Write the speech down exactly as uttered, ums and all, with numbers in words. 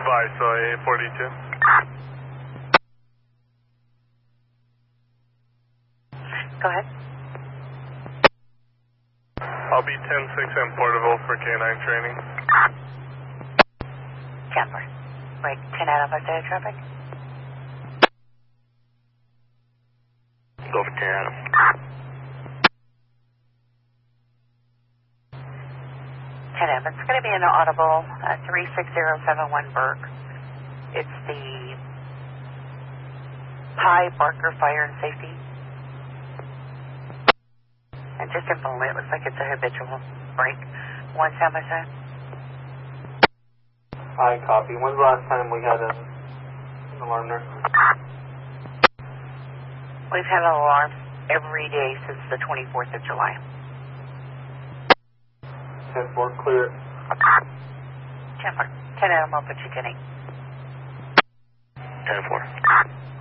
advise, so A forty-two. Go ahead. I'll be ten six in Porterville for K nine training. Chandler. Right, ten out of our day traffic. Go for ten Adam. ten Adam. It's going to be an audible uh, three six zero seven one Burke. It's the Pi Barker Fire and Safety. And just informally, it looks like it's a habitual break. One sound by side. I copy. When's the last time we had a, an alarm there? We've had an alarm every day since the twenty-fourth of July. ten four, clear. Chandler, ten Adam, I'll put you ten eight. ten four.